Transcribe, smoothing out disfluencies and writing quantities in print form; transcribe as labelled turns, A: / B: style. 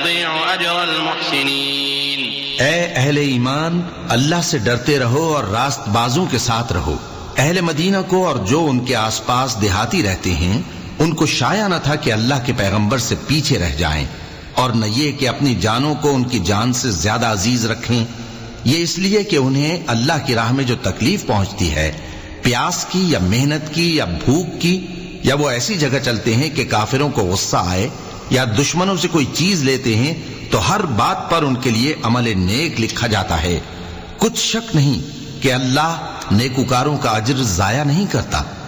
A: युदीअ अजरल मुहसिनीन।
B: ए अहले ईमान, अल्लाह से डरते रहो और रास्तबाजों के साथ रहो। अहले मदीना को और जो उनके आसपास देहाती रहते हैं उनको शाया न था कि अल्लाह के पैगंबर से पीछे रह जाएं, और न ये कि अपनी जानों को उनकी जान से ज्यादा अजीज रखें। ये इसलिए कि उन्हें अल्लाह की राह में जो तकलीफ पहुंचती है, प्यास की या मेहनत की या भूख की, या वो ऐसी जगह चलते हैं कि काफिरों को गुस्सा आए या दुश्मनों से कोई चीज लेते हैं, तो हर बात पर उनके लिए अमल नेक लिखा जाता है। कुछ शक नहीं कि अल्लाह नेकुकारों का अज्र जाया नहीं करता।